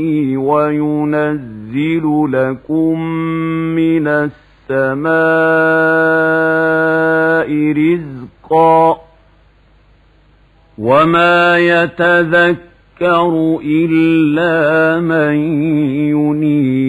وينزل لكم من السماء رزقا وما يتذكر إلا من ينيب